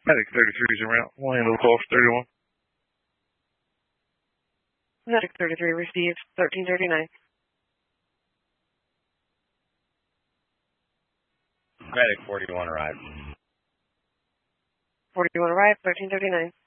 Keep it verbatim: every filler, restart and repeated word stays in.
Medic thirty-three is en route. We'll handle the call for thirty-one. Medic thirty-three received thirteen thirty-nine. Medic forty-one arrived. forty-one arrived, thirteen thirty-nine.